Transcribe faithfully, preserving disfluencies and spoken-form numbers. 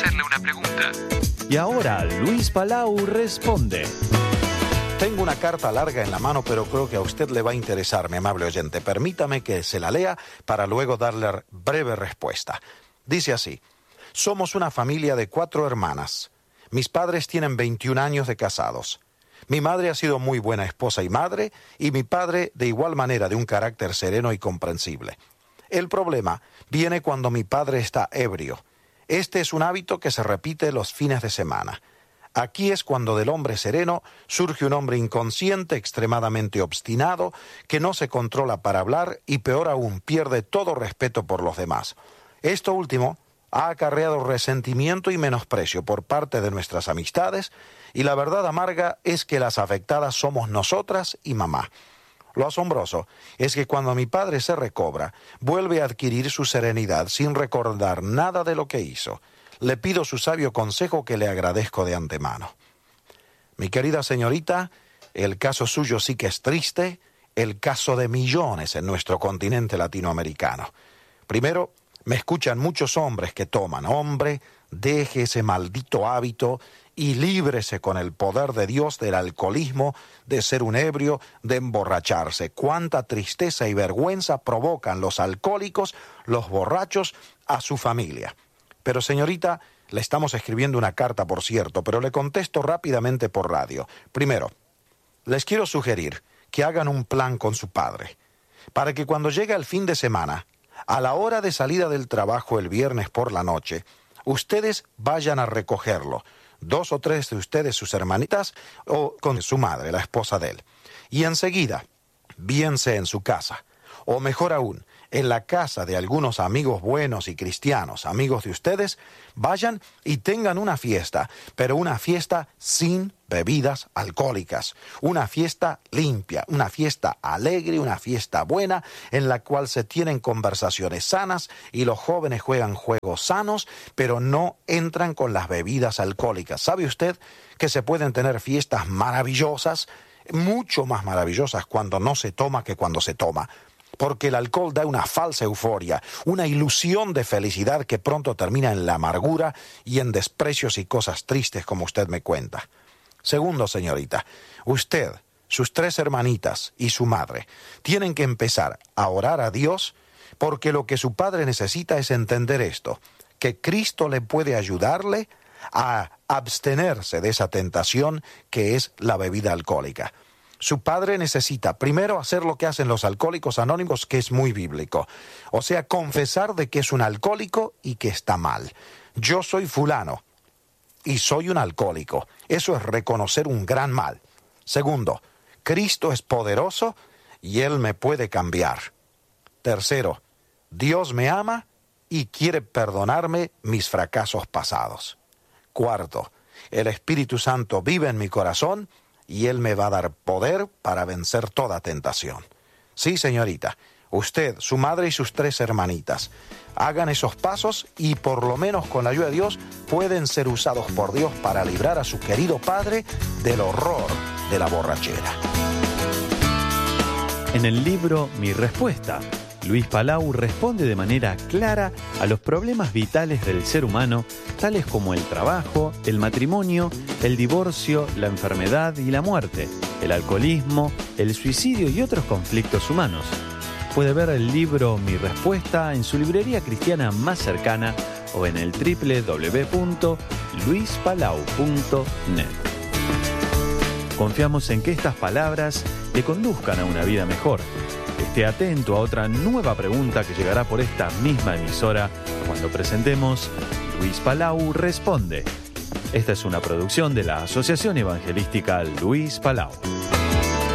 hacerle una pregunta. Y ahora Luis Palau responde. Tengo una carta larga en la mano, pero creo que a usted le va a interesar, mi amable oyente. Permítame que se la lea para luego darle breve respuesta. Dice así: somos una familia de cuatro hermanas. Mis padres tienen veintiún años de casados. Mi madre ha sido muy buena esposa y madre, y mi padre de igual manera de un carácter sereno y comprensible. El problema viene cuando mi padre está ebrio. Este es un hábito que se repite los fines de semana. Aquí es cuando del hombre sereno surge un hombre inconsciente, extremadamente obstinado, que no se controla para hablar y peor aún pierde todo respeto por los demás. Esto último ha acarreado resentimiento y menosprecio por parte de nuestras amistades y la verdad amarga es que las afectadas somos nosotras y mamá. Lo asombroso es que cuando mi padre se recobra, vuelve a adquirir su serenidad sin recordar nada de lo que hizo. Le pido su sabio consejo que le agradezco de antemano. Mi querida señorita, el caso suyo sí que es triste, el caso de millones en nuestro continente latinoamericano. Primero, me escuchan muchos hombres que toman. Hombre, deje ese maldito hábito y líbrese con el poder de Dios del alcoholismo, de ser un ebrio, de emborracharse. Cuánta tristeza y vergüenza provocan los alcohólicos, los borrachos, a su familia. Pero señorita, le estamos escribiendo una carta, por cierto, pero le contesto rápidamente por radio. Primero, les quiero sugerir que hagan un plan con su padre, para que cuando llegue el fin de semana, a la hora de salida del trabajo el viernes por la noche, ustedes vayan a recogerlo, dos o tres de ustedes, sus hermanitas, o con su madre, la esposa de él. Y enseguida, bien sea en su casa, o mejor aún, en la casa de algunos amigos buenos y cristianos, amigos de ustedes, vayan y tengan una fiesta, pero una fiesta sin bebidas alcohólicas, una fiesta limpia, una fiesta alegre, una fiesta buena, en la cual se tienen conversaciones sanas y los jóvenes juegan juegos sanos, pero no entran con las bebidas alcohólicas. ¿Sabe usted que se pueden tener fiestas maravillosas, mucho más maravillosas cuando no se toma que cuando se toma? Porque el alcohol da una falsa euforia, una ilusión de felicidad que pronto termina en la amargura y en desprecios y cosas tristes como usted me cuenta. Segundo, señorita, usted, sus tres hermanitas y su madre tienen que empezar a orar a Dios porque lo que su padre necesita es entender esto, que Cristo le puede ayudarle a abstenerse de esa tentación que es la bebida alcohólica. Su padre necesita primero hacer lo que hacen los alcohólicos anónimos, que es muy bíblico. O sea, confesar de que es un alcohólico y que está mal. Yo soy fulano y soy un alcohólico. Eso es reconocer un gran mal. Segundo, Cristo es poderoso y Él me puede cambiar. Tercero, Dios me ama y quiere perdonarme mis fracasos pasados. Cuarto, el Espíritu Santo vive en mi corazón y Él me va a dar poder para vencer toda tentación. Sí, señorita, usted, su madre y sus tres hermanitas, hagan esos pasos y por lo menos con la ayuda de Dios pueden ser usados por Dios para librar a su querido padre del horror de la borrachera. En el libro Mi Respuesta, Luis Palau responde de manera clara a los problemas vitales del ser humano, tales como el trabajo, el matrimonio, el divorcio, la enfermedad y la muerte, el alcoholismo, el suicidio y otros conflictos humanos. Puede ver el libro Mi Respuesta en su librería cristiana más cercana o en el doble u doble u doble u punto luis palau punto net. Confiamos en que estas palabras le conduzcan a una vida mejor. Esté atento a otra nueva pregunta que llegará por esta misma emisora cuando presentemos Luis Palau Responde. Esta es una producción de la Asociación Evangelística Luis Palau.